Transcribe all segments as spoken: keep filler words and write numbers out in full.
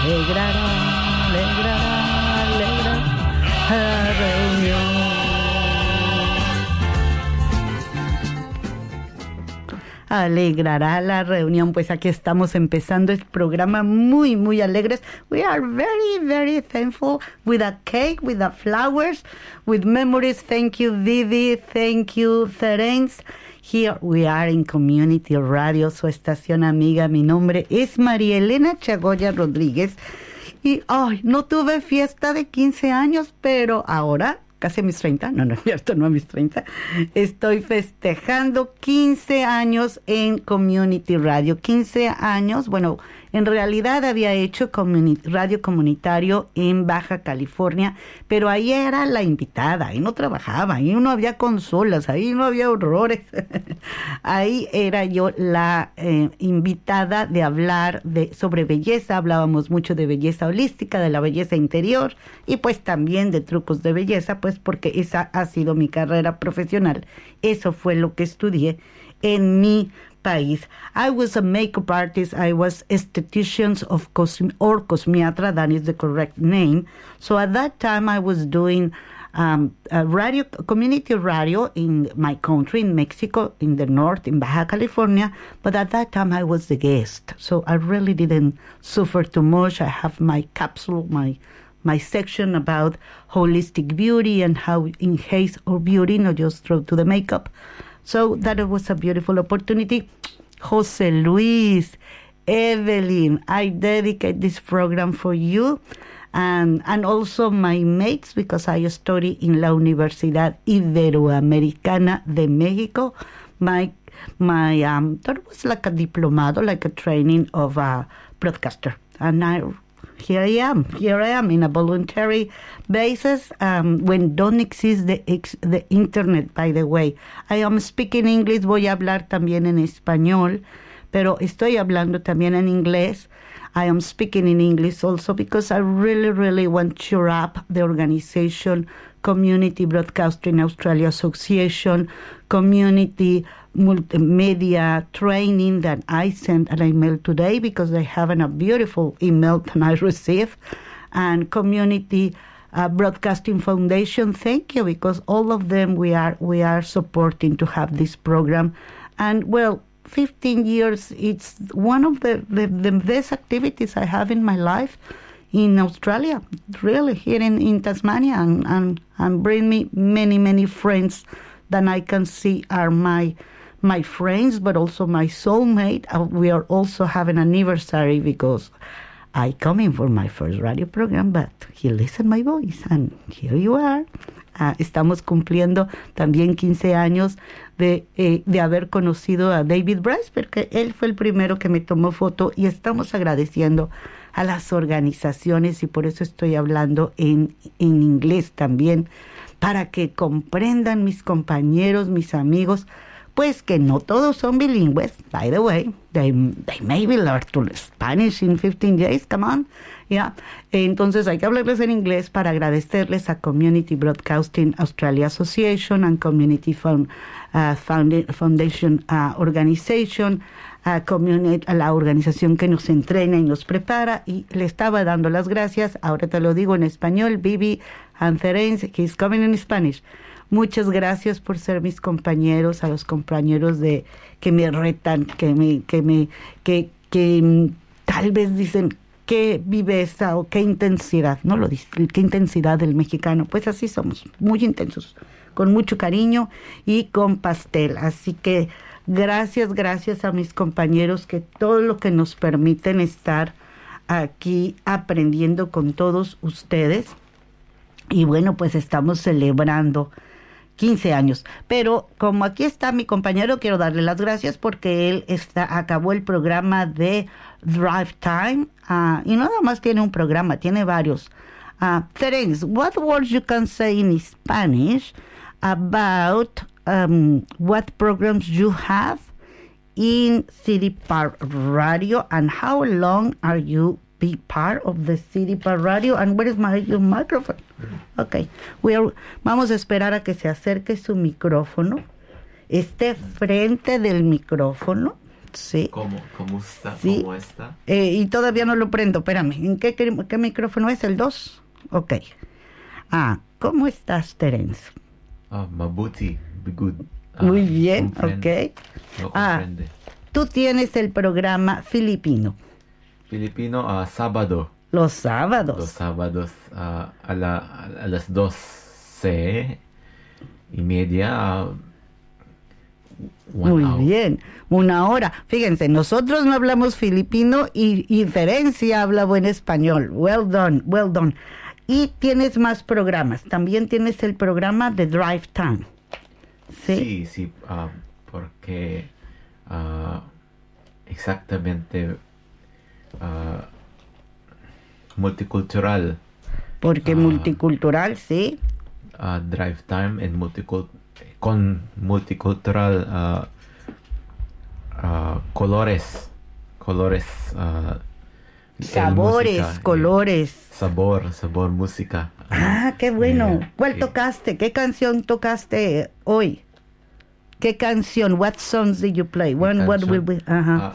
alegrará, alegrará, alegrará la reunión. Alegrará la reunión. Pues aquí estamos empezando el programa muy, muy alegres. We are very, very thankful with a cake, with the flowers, with memories. Thank you, Vivi. Thank you, Terence. Here we are in Community Radio, su estación amiga. Mi nombre es María Elena Chagoya Rodríguez. Y ay, no tuve fiesta de quince años, pero ahora, casi a mis treinta, no, no es cierto, no a mis treinta, estoy festejando quince años en Community Radio. quince años, bueno, en realidad había hecho comuni- radio comunitario en Baja California, pero ahí era la invitada, ahí no trabajaba, ahí no había consolas, ahí no había horrores. Ahí era yo la eh, invitada de hablar de, sobre belleza. Hablábamos mucho de belleza holística, de la belleza interior y pues también de trucos de belleza, pues porque esa ha sido mi carrera profesional. Eso fue lo que estudié en mi país. I was a makeup artist. I was esthetician of cosme- or cosmiatra. That is the correct name. So at that time I was doing um, a radio, community radio in my country, in Mexico, in the north, in Baja California. But at that time I was the guest. So I really didn't suffer too much. I have my capsule, my my section about holistic beauty and how enhance our beauty, not just through to the makeup. So that was a beautiful opportunity. Jose Luis, Evelyn, I dedicate this program for you and, and also my mates because I study in la Universidad Iberoamericana de Mexico. My, my um, that was like a diplomado, like a training of a broadcaster. And I Here I am, here I am in a voluntary basis um, when don't exist the, ex, the internet, by the way. I am speaking English, voy a hablar también en español, pero estoy hablando también en inglés. I am speaking in English also because I really, really want to cheer up the organization, Community Broadcasting Australia Association, Community Multimedia Training that I sent an email today because they have a beautiful email that I received, and Community uh, Broadcasting Foundation. Thank you, because all of them we are we are supporting to have this program, and well, fifteen years. It's one of the the, the best activities I have in my life in Australia, really here in, in Tasmania, and, and and bring me many many friends that I can see are my. my friends, but also my soulmate. Uh, we are also having an anniversary because I come in for my first radio program, but he listened my voice, and here you are. Uh, estamos cumpliendo también quince años de, eh, de haber conocido a David Bryce, porque él fue el primero que me tomó foto, y estamos agradeciendo a las organizaciones, y por eso estoy hablando en, en inglés también, para que comprendan mis compañeros, mis amigos, pues que no todos son bilingües. By the way, they, they maybe learn to Spanish in fifteen days, come on. Yeah. Entonces hay que hablarles en inglés para agradecerles a Community Broadcasting Australia Association and Community Found, uh, Found, Foundation uh, Organization, uh, community, a la organización que nos entrena y nos prepara, y le estaba dando las gracias. Ahora te lo digo en español, Vivi and Terence, he's coming in Spanish. Muchas gracias por ser mis compañeros, a los compañeros de que me retan, que me, que me, que, que tal vez dicen qué viveza o qué intensidad, no lo dice, qué intensidad del mexicano. Pues así somos, muy intensos, con mucho cariño y con pastel. Así que gracias, gracias a mis compañeros, que todo lo que nos permiten estar aquí aprendiendo con todos ustedes. Y bueno, pues estamos celebrando quince años. Pero como aquí está mi compañero, quiero darle las gracias porque él está, acabó el programa de Drive Time. Uh, y no nada más tiene un programa, tiene varios. Uh, Terence, what words you can say in Spanish about um, what programs you have in City Park Radio, and how long are you be part of the City Park Radio, and where is my your microphone? Okay, we are, vamos a esperar a que se acerque su micrófono, esté frente del micrófono, Sí. ¿Cómo, cómo está? Sí. ¿Cómo está? Eh, y todavía no lo prendo, espérame. ¿En qué, qué, qué micrófono es? ¿El dos? Ok. Ah, ¿cómo estás, Terence? Ah, mabuti, be good. Ah, Muy bien, comprende. ok. No Ah, comprende. tú tienes el programa filipino. Filipino, ah, sábado. Los sábados. Los sábados ah, a, la, a las doce y media. ah, one Muy hour. bien, una hora. Fíjense, nosotros no hablamos filipino y, y Ferencia habla buen español. Well done, well done. Y tienes más programas. También tienes el programa de Drive Time. Sí. Sí, sí, ah, porque ah, exactamente ah, multicultural. Porque Ah. multicultural, sí. ah, drive time en multicult con multicultural ah, ah, colores colores ah, el Sabores, música, eh, colores. sabor sabor música. Ah, qué bueno. eh, ¿Cuál eh, tocaste? ¿Qué canción tocaste hoy? ¿Qué canción? What songs did you play? ¿qué When, what canción? will we? Ajá.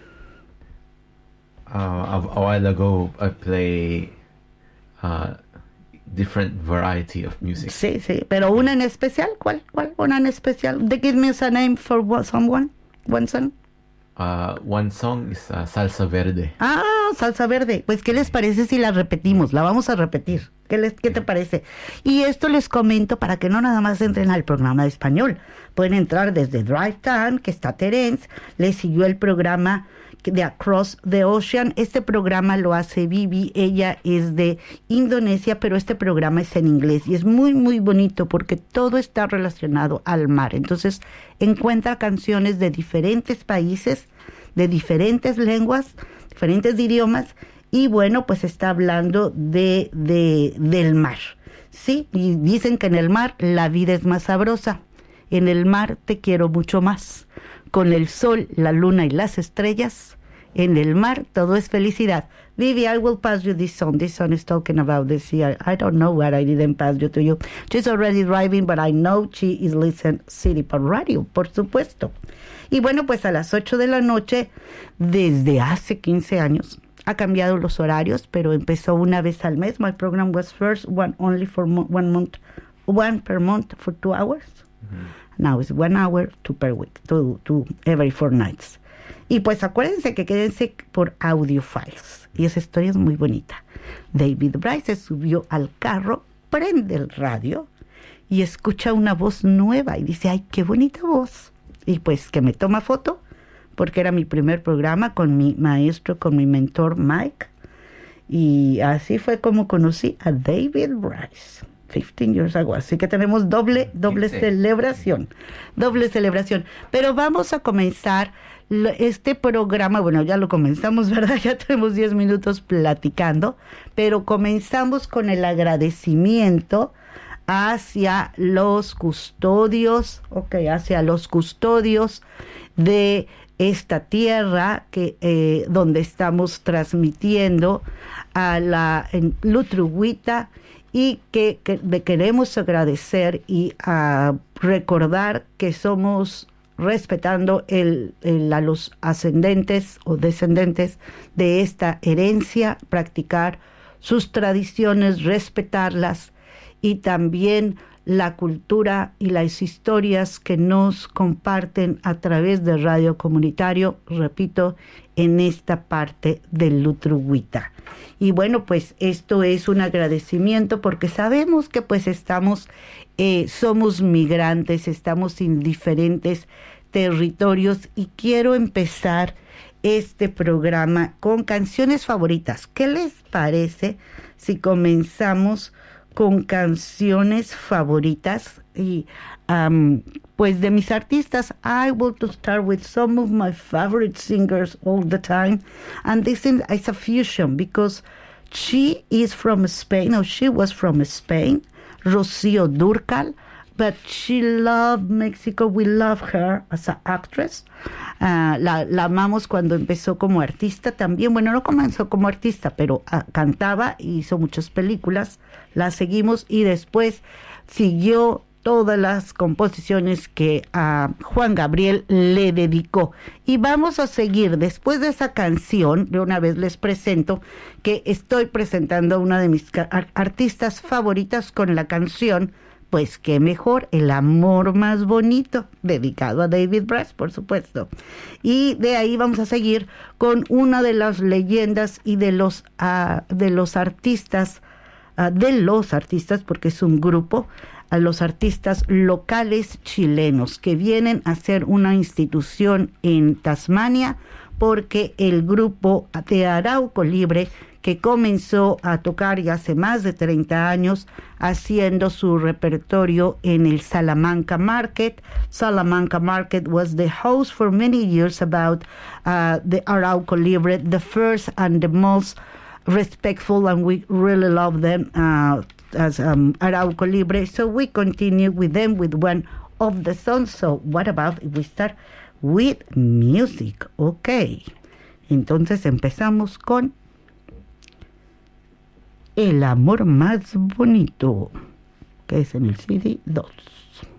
Ah, ah, a, a while ago I play uh, different variety of music. Sí, sí. Pero una en especial, ¿cuál? ¿Cuál? Una en especial. They give me a name for what, someone. One song. Uh, one song is uh, Salsa Verde. Ah, salsa verde. Pues, ¿qué les parece si la repetimos? La vamos a repetir. ¿Qué, les, ¿Qué te parece? Y esto les comento para que no nada más entren al programa de español. Pueden entrar desde Drive Time, que está Terence. Le siguió el programa de Across the Ocean. Este programa lo hace Vivi. Ella es de Indonesia, pero este programa es en inglés. Y es muy, muy bonito porque todo está relacionado al mar. Entonces, encuentra canciones de diferentes países, de diferentes lenguas, diferentes idiomas, y bueno, pues está hablando de, de del mar, ¿sí? Y dicen que en el mar la vida es más sabrosa, en el mar te quiero mucho más, con el sol, la luna y las estrellas, en el mar todo es felicidad. Vivi, I will pass you this song. This song is talking about the sea. I don't know what I didn't pass you to you. She's already driving, but I know she is listening City Pop Radio, por supuesto. Y bueno, pues a las ocho de la noche, desde hace quince años, ha cambiado los horarios, pero empezó una vez al mes. My program was first one only for mo- one month, one per month for two hours. Mm-hmm. Now it's one hour, two per week, two, two every four nights. Y pues acuérdense que quédense por audio files. Y esa historia es muy bonita. David Bryce se subió al carro, prende el radio y escucha una voz nueva y dice, ¡ay, qué bonita voz! Y pues que me toma foto, porque era mi primer programa con mi maestro, con mi mentor Mike. Y así fue como conocí a David Bryce, fifteen years ago. Así que tenemos doble, doble Sí. celebración, doble celebración. Pero vamos a comenzar lo- este programa, bueno, ya lo comenzamos, ¿verdad? Ya tenemos diez minutos platicando, pero comenzamos con el agradecimiento hacia los custodios, ok, hacia los custodios de esta tierra que eh, donde estamos transmitiendo a la en Lutruwita, y que, que le queremos agradecer y a recordar que somos respetando el, el, a los ascendentes o descendentes de esta herencia, practicar sus tradiciones, respetarlas, y también la cultura y las historias que nos comparten a través de Radio Comunitario, repito, en esta parte del Lutruwita. Y bueno, pues esto es un agradecimiento porque sabemos que pues estamos, eh, somos migrantes, estamos en diferentes territorios, y quiero empezar este programa con canciones favoritas. ¿Qué les parece si comenzamos con canciones favoritas? Y um, pues de mis artistas, I want to start with some of my favorite singers all the time, and this is, is a fusion because she is from Spain, or she was from Spain, Rocío Dúrcal, but she loved Mexico. We love her as an actress. Uh, la, la amamos cuando empezó como artista también. Bueno, no comenzó como artista, pero uh, cantaba y hizo muchas películas. La seguimos y después siguió todas las composiciones que a Juan Gabriel le dedicó. Y vamos a seguir después de esa canción. De una vez les presento que estoy presentando a una de mis artistas favoritas con la canción Pues qué mejor, El amor más bonito, dedicado a David Brass, por supuesto. Y de ahí vamos a seguir con una de las leyendas y de los, uh, de los artistas, uh, de los artistas, porque es un grupo, a los artistas locales chilenos que vienen a ser una institución en Tasmania, porque el grupo de Arauco Libre, que comenzó a tocar ya hace más de treinta años, haciendo su repertorio en el Salamanca Market. Salamanca Market was the host for many years about uh, the Arauco Libre, the first and the most respectful, and we really love them uh, as um, Arauco Libre. So we continue with them with one of the songs. So what about if we start with music? Okay. Entonces empezamos con El amor más bonito, que es en el C D dos.